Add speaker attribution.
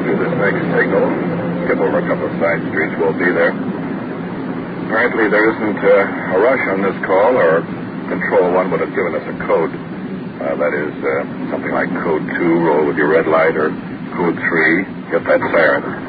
Speaker 1: through this next signal, skip over a couple of side streets, we'll be there. Apparently there isn't a rush on this call, or Control 1 would have given us a code. That is something like Code 2, roll with your red light, or Code 3, hit that siren.